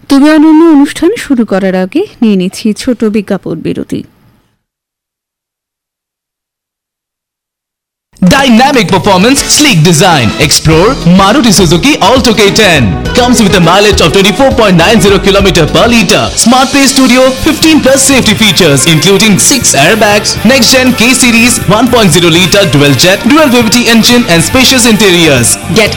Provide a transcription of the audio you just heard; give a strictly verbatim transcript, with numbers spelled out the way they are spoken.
তুমি অনন্য অনুষ্ঠান শুরু করার আগে নিয়ে নিচ্ছি ছোট বিজ্ঞাপন বিরতি। Dynamic performance, sleek design. Explore Maruti Suzuki Alto K ten. Comes with a mileage of twenty-four point nine zero kilometers per liter. Smart Play Studio, fifteen plus safety features including six airbags, next gen K series one point zero liter dual jet, dual V V T engine and spacious interiors. Get